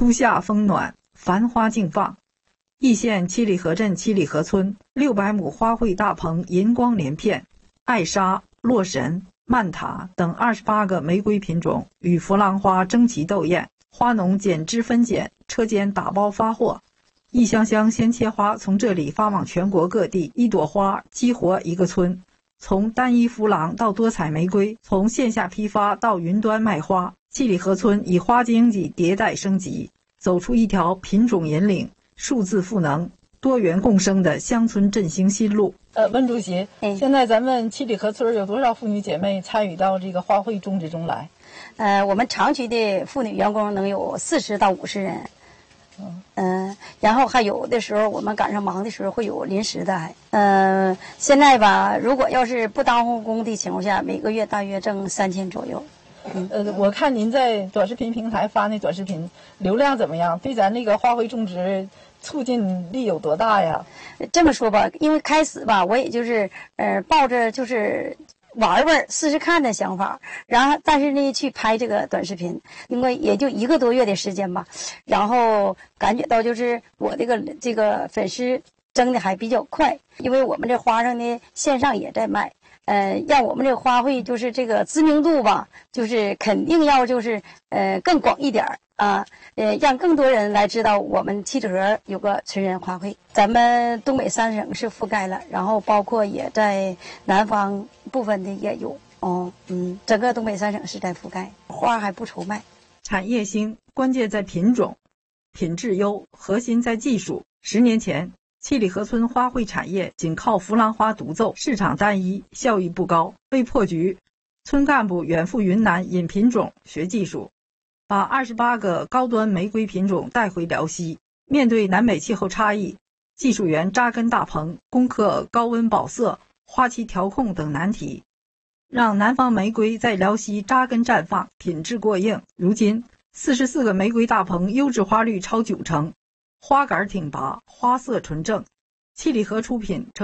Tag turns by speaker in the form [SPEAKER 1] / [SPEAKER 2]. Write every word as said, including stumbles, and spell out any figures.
[SPEAKER 1] 初夏风暖，繁花竞放。易县七里河镇七里河村六百亩花卉大棚银光连片，艾莎、洛神、曼塔等二十八个玫瑰品种与佛郎花争奇斗艳，花农剪枝分拣，车间打包发货。一箱箱鲜切花从这里发往全国各地，一朵花激活一个村。从单一弗郎到多彩玫瑰，从线下批发到云端卖花，七里河村以花经济迭代升级，走出一条品种引领、数字赋能、多元共生的乡村振兴新路。
[SPEAKER 2] 呃，温主席，嗯、现在咱们七里河村有多少妇女姐妹参与到这个花卉种植中来？
[SPEAKER 3] 呃，我们长期的妇女员工能有四十到五十人。嗯、呃，然后还有的时候我们赶上忙的时候会有临时的还，嗯、呃，现在吧，如果要是不当护工的情况下，每个月大约挣三千左右。
[SPEAKER 2] 嗯、呃，我看您在短视频平台发那短视频流量怎么样？对咱那个花卉种植促进力有多大呀？
[SPEAKER 3] 这么说吧，因为开始吧，我也就是呃抱着就是玩玩试试看的想法，然后但是呢去拍这个短视频，因为也就一个多月的时间吧，然后感觉到就是我这个这个粉丝增的还比较快，因为我们这花上呢线上也在卖，呃，让我们这个花卉就是这个知名度吧，就是肯定要就是呃更广一点啊，呃，让更多人来知道我们七里河有个纯人花卉。咱们东北三省是覆盖了，然后包括也在南方部分的也有哦，嗯，整个东北三省是在覆盖，花还不愁卖。
[SPEAKER 1] 产业兴，关键在品种，品质优，核心在技术。十年前，七里河村花卉产业仅靠弗郎花独奏，市场单一，效益不高，被破局。村干部远赴云南引品种、学技术，把二十八个高端玫瑰品种带回辽西。面对南北气候差异，技术员扎根大棚，攻克高温保色、花期调控等难题，让南方玫瑰在辽西扎根绽放，品质过硬。如今，四十四个玫瑰大棚优质花率超九成，花杆挺拔，花色纯正。七里河出品